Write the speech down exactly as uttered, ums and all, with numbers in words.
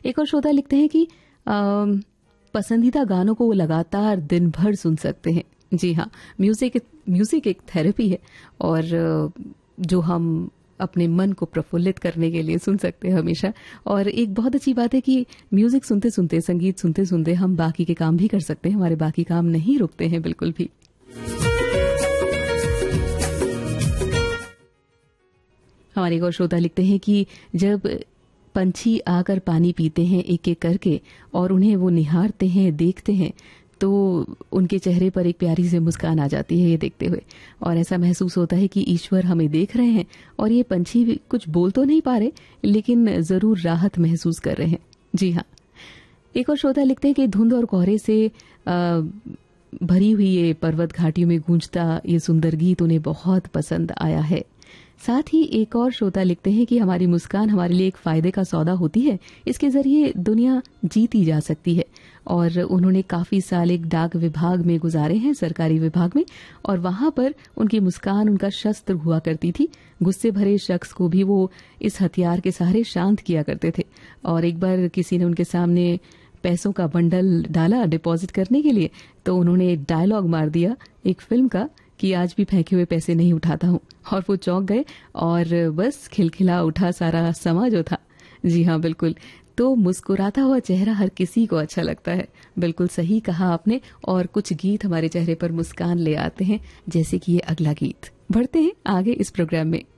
एक और श्रोता लिखते हैं कि आ, पसंदीदा गानों को वो लगातार दिन भर सुन सकते हैं। जी हाँ, म्यूजिक म्यूजिक एक थेरेपी है और जो हम अपने मन को प्रफुल्लित करने के लिए सुन सकते हैं हमेशा। और एक बहुत अच्छी बात है कि म्यूजिक सुनते सुनते, संगीत सुनते सुनते हम बाकी के काम भी कर सकते हैं, हमारे बाकी काम नहीं रुकते हैं बिल्कुल भी। हमारे एक और श्रोता लिखते हैं कि जब पंछी आकर पानी पीते हैं एक एक करके और उन्हें वो निहारते हैं, देखते हैं, तो उनके चेहरे पर एक प्यारी सी मुस्कान आ जाती है ये देखते हुए, और ऐसा महसूस होता है कि ईश्वर हमें देख रहे हैं और ये पंछी भी कुछ बोल तो नहीं पा रहे लेकिन जरूर राहत महसूस कर रहे हैं। जी हाँ, एक और श्रोता लिखते हैं कि धुंध और कोहरे से आ, भरी हुई ये पर्वत घाटियों में गूंजता ये सुंदर गीत उन्हें बहुत पसंद आया है। साथ ही एक और श्रोता लिखते हैं कि हमारी मुस्कान हमारे लिए एक फायदे का सौदा होती है, इसके जरिए दुनिया जीती जा सकती है। और उन्होंने काफी साल एक डाक विभाग में गुजारे हैं, सरकारी विभाग में, और वहां पर उनकी मुस्कान उनका शस्त्र हुआ करती थी। गुस्से भरे शख्स को भी वो इस हथियार के सहारे शांत किया करते थे। और एक बार किसी ने उनके सामने पैसों का बंडल डाला डिपॉजिट करने के लिए, तो उन्होंने डायलॉग मार दिया एक फिल्म का कि आज भी फेंके हुए पैसे नहीं उठाता हूं, और वो चौंक गए और बस खिलखिला उठा सारा समा जो था। जी हाँ, बिल्कुल। तो मुस्कुराता हुआ चेहरा हर किसी को अच्छा लगता है। बिल्कुल सही कहा आपने। और कुछ गीत हमारे चेहरे पर मुस्कान ले आते हैं, जैसे कि ये अगला गीत। बढ़ते हैं आगे इस प्रोग्राम में।